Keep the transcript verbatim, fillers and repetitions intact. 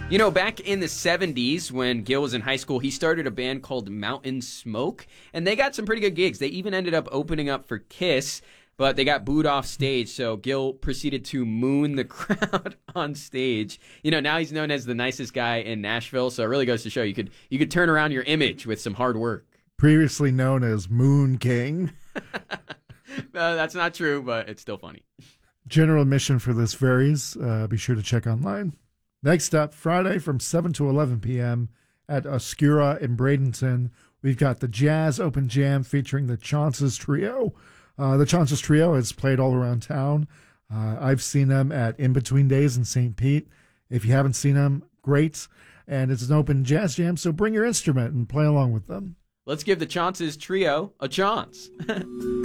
You know, back in the seventies when Gil was in high school, he started a band called Mountain Smoke, and they got some pretty good gigs. They even ended up opening up for Kiss, but they got booed off stage, so Gil proceeded to moon the crowd on stage. You know, now he's known as the nicest guy in Nashville, so it really goes to show you could you could turn around your image with some hard work. Previously known as Moon King. uh, that's not true, but it's still funny. General admission for this varies. Uh, be sure to check online. Next up, Friday from seven to eleven p.m. at Oscura in Bradenton, we've got the Jazz Open Jam featuring the Chances Trio. Uh, the Chances Trio has played all around town. Uh, I've seen them at In Between Days in Saint Pete. If you haven't seen them, great. And it's an open jazz jam, so bring your instrument and play along with them. Let's give the Chances Trio a chance.